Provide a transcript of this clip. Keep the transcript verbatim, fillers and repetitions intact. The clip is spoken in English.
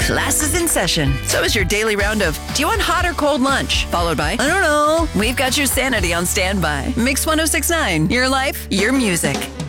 Class is in session. So is your daily round of, do you want hot or cold lunch? Followed by, I don't know. We've got your sanity on standby. Mix one oh six point nine. Your life, your music.